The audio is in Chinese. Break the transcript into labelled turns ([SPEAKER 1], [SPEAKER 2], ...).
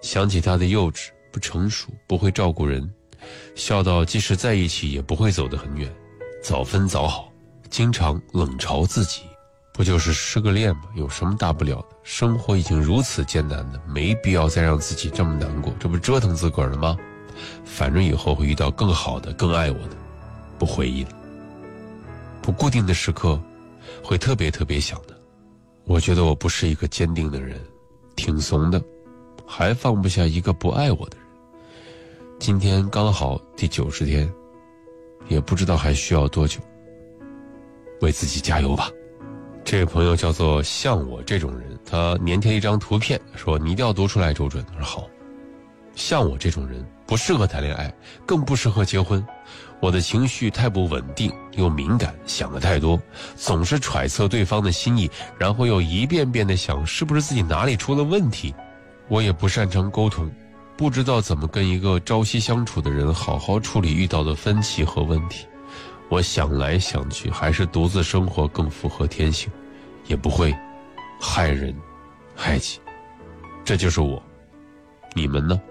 [SPEAKER 1] 想起他的幼稚、不成熟、不会照顾人，笑到即使在一起也不会走得很远，早分早好，经常冷嘲自己。不就是失个恋吗？有什么大不了的？生活已经如此艰难了，没必要再让自己这么难过，这不折腾自个儿了吗？反正以后会遇到更好的、更爱我的。不回忆了，不固定的时刻会特别想的。我觉得我不是一个坚定的人，挺怂的，还放不下一个不爱我的人。今天刚好第90天，也不知道还需要多久。为自己加油吧。这位朋友叫做像我这种人，他粘贴一张图片说你一定要读出来，周准。我说好。像我这种人不适合谈恋爱，更不适合结婚。我的情绪太不稳定又敏感，想得太多，总是揣测对方的心意，然后又一遍遍地想是不是自己哪里出了问题。我也不擅长沟通，不知道怎么跟一个朝夕相处的人好好处理遇到的分歧和问题。我想来想去，还是独自生活更符合天性，也不会害人害己。这就是我，你们呢？